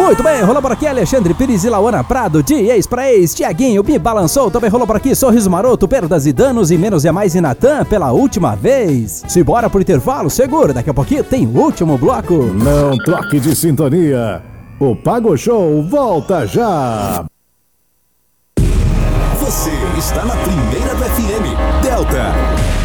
Muito bem, rolou por aqui Alexandre Pires e Lauana Prado, de ex pra ex, Tiaguinho, me balançou. Também rolou por aqui Sorriso Maroto, Perdas e Danos e Menos é Mais e Natan, pela última vez. Se bora pro intervalo, segura, daqui a pouquinho tem o último bloco. Não troque de sintonia, o Pago Show volta já. Você está na primeira do FM, Delta.